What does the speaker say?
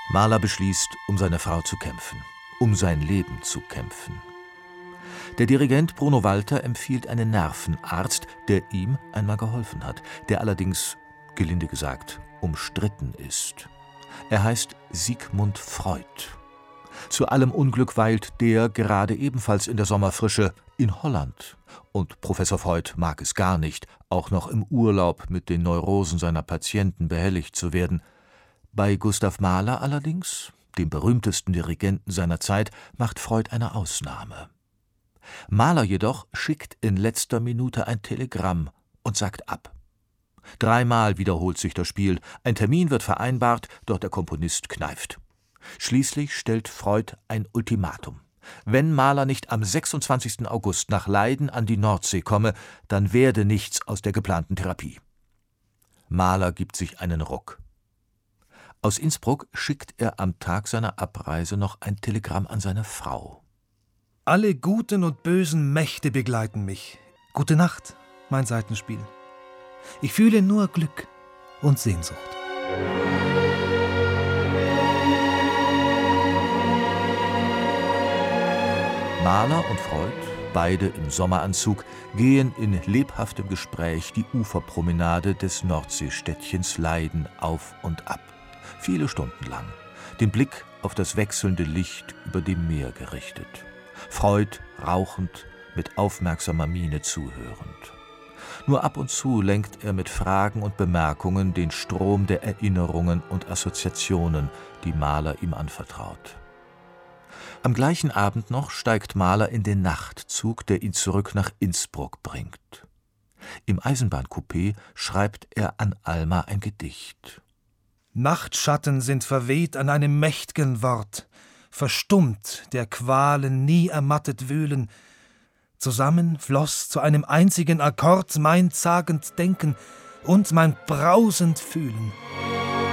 Mahler beschließt, um seine Frau zu kämpfen, um sein Leben zu kämpfen. Der Dirigent Bruno Walter empfiehlt einen Nervenarzt, der ihm einmal geholfen hat, der allerdings, gelinde gesagt, umstritten ist. Er heißt Sigmund Freud. Zu allem Unglück weilt der gerade ebenfalls in der Sommerfrische in Holland. Und Professor Freud mag es gar nicht, auch noch im Urlaub mit den Neurosen seiner Patienten behelligt zu werden. Bei Gustav Mahler allerdings, dem berühmtesten Dirigenten seiner Zeit, macht Freud eine Ausnahme. Mahler jedoch schickt in letzter Minute ein Telegramm und sagt ab. 3-mal wiederholt sich das Spiel, ein Termin wird vereinbart, doch der Komponist kneift. Schließlich stellt Freud ein Ultimatum. Wenn Mahler nicht am 26. August nach Leiden an die Nordsee komme, dann werde nichts aus der geplanten Therapie. Mahler gibt sich einen Ruck. Aus Innsbruck schickt er am Tag seiner Abreise noch ein Telegramm an seine Frau. Alle guten und bösen Mächte begleiten mich. Gute Nacht, mein Saitenspiel. Ich fühle nur Glück und Sehnsucht. Mahler und Freud, beide im Sommeranzug, gehen in lebhaftem Gespräch die Uferpromenade des Nordseestädtchens Leiden auf und ab. Viele Stunden lang, den Blick auf das wechselnde Licht über dem Meer gerichtet. Freud rauchend, mit aufmerksamer Miene zuhörend. Nur ab und zu lenkt er mit Fragen und Bemerkungen den Strom der Erinnerungen und Assoziationen, die Mahler ihm anvertraut. Am gleichen Abend noch steigt Mahler in den Nachtzug, der ihn zurück nach Innsbruck bringt. Im Eisenbahncoupé schreibt er an Alma ein Gedicht. Nachtschatten sind verweht an einem mächt'gen Wort, verstummt der Qualen nie ermattet wühlen. Zusammen floss zu einem einzigen Akkord mein zagend Denken und mein brausend Fühlen.